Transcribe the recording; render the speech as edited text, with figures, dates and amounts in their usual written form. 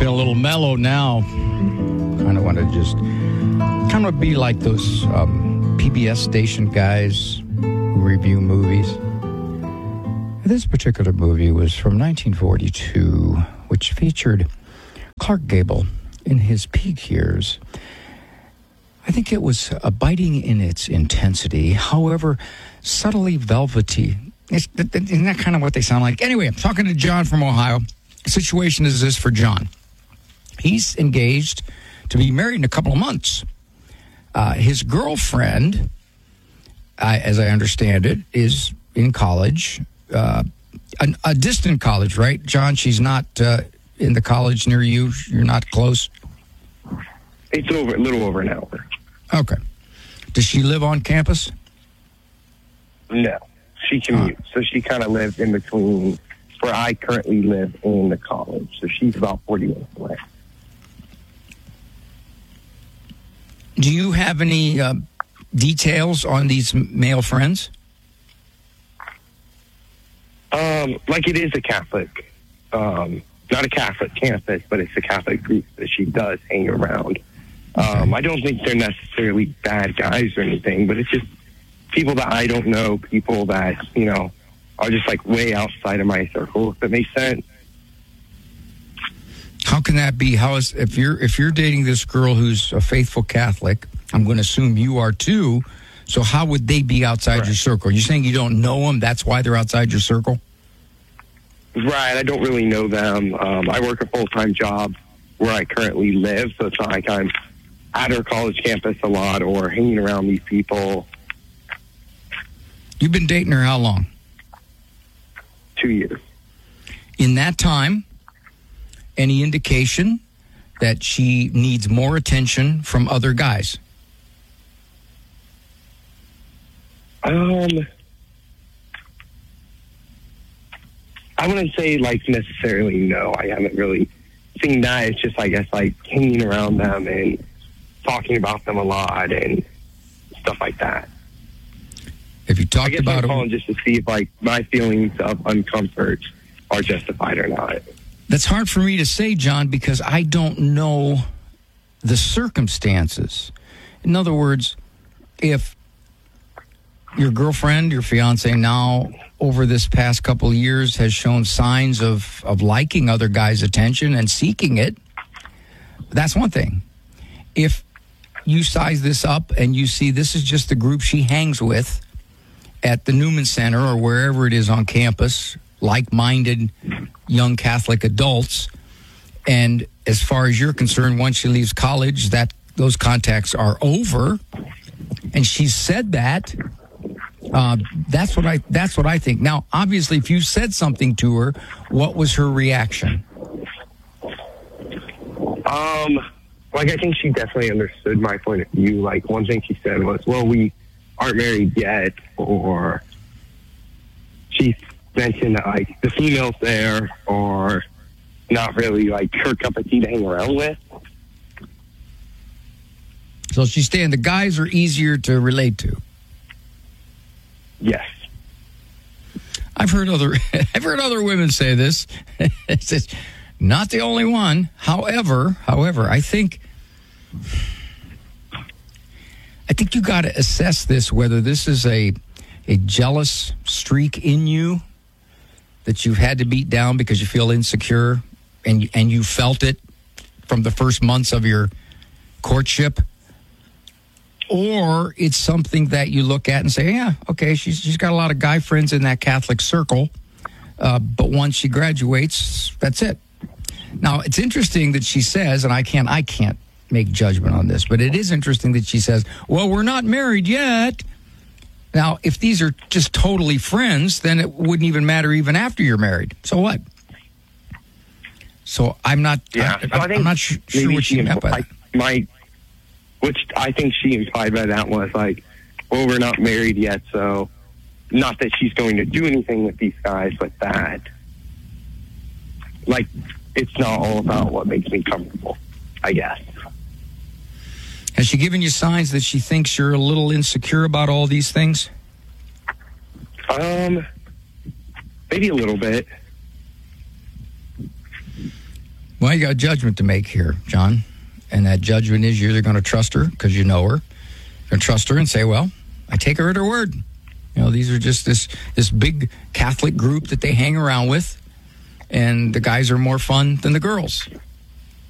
feeling a little mellow now. Kind of want to just kind of be like those PBS station guys who review movies. This particular movie was from 1942, which featured Clark Gable in his peak years. I think it was biting in its intensity, however, subtly velvety. Isn't that kind of what they sound like? Anyway, I'm talking to John from Ohio. The situation is this for John. He's engaged to be married in a couple of months. His girlfriend, as I understand it, is in college, a distant college, right, John? She's not in the college near you? You're not close? It's a little over an hour. Okay. Does she live on campus? No. She commutes. So she kind of lives in between where I currently live and the college. So she's about 40 minutes away. Do you have any details on these male friends? Like it is a Catholic, not a Catholic campus, but it's a Catholic group that she does hang around. I don't think they're necessarily bad guys or anything, but it's just people that I don't know, people that, you know, are just like way outside of my circle, if that makes sense. How can that be? How is if you're dating this girl who's a faithful Catholic, I'm going to assume you are too, so how would they be outside your circle? You're saying you don't know them, that's why they're outside your circle? Right, I don't really know them. I work a full-time job where I currently live, so it's not like I'm at her college campus a lot or hanging around these people. You've been dating her how long? 2 years. In that time, any indication that she needs more attention from other guys? I wouldn't say, like, necessarily no. I haven't really seen that. It's just, I guess, like, hanging around them and talking about them a lot and stuff like that. If you talked about I'm calling just to see if, like, my feelings of uncomfort are justified or not. That's hard for me to say, John, because I don't know the circumstances. In other words, if your girlfriend, your fiance now, over this past couple of years has shown signs of liking other guys' attention and seeking it, that's one thing. If you size this up and you see this is just the group she hangs with at the Newman Center or wherever it is on campus, like-minded young Catholic adults, and as far as you're concerned, once she leaves college, that those contacts are over, and she said that, that's what I think. Now, obviously, if you said something to her, what was her reaction? Like, I think she definitely understood my point of view. Like, one thing she said was, well, we aren't married yet, or she mentioned that, like, the females there are not really, like, her cup of tea to hang around with. So she's saying the guys are easier to relate to. Yes. I've heard other women say this. It's not the only one. However, I think you got to assess this, whether this is a jealous streak in you that you've had to beat down because you feel insecure and you felt it from the first months of your courtship, or it's something that you look at and say, yeah, okay, she's got a lot of guy friends in that Catholic circle, but once she graduates, that's it. Now, it's interesting that she says, and I can't make judgment on this, but it is interesting that she says, well, we're not married yet. Now, if these are just totally friends, then it wouldn't even matter even after you're married. So what? So I'm not. Yeah, I'm not sure what she meant by that. Which I think she implied by that was like, well, we're not married yet, so not that she's going to do anything with these guys, but that, like, it's not all about what makes me comfortable, I guess. Has she given you signs that she thinks you're a little insecure about all these things? Maybe a little bit. Well, you got a judgment to make here, John. And that judgment is you're either going to trust her because you know her. You're going to trust her and say, well, I take her at her word. You know, these are just this big Catholic group that they hang around with. And the guys are more fun than the girls.